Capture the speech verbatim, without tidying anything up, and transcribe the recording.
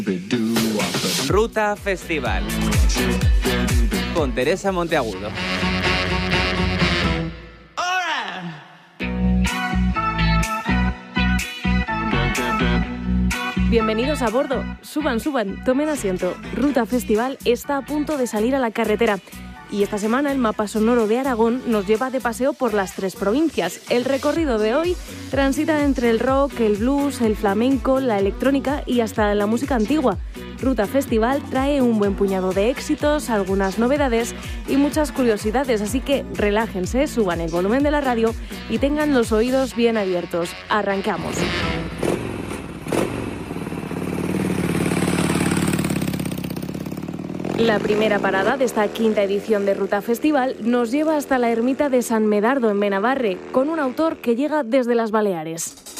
Ruta Festival con Teresa Monteagudo. Bienvenidos a bordo. Suban, suban, tomen asiento. Ruta Festival está a punto de salir a la carretera. Y esta semana el mapa sonoro de Aragón nos lleva de paseo por las tres provincias. El recorrido de hoy transita entre el rock, el blues, el flamenco, la electrónica y hasta la música antigua. Ruta Festival trae un buen puñado de éxitos, algunas novedades y muchas curiosidades, así que relájense, suban el volumen de la radio y tengan los oídos bien abiertos. ¡Arrancamos! La primera parada de esta quinta edición de Ruta Festival nos lleva hasta la ermita de San Medardo en Benabarre, con un autor que llega desde las Baleares.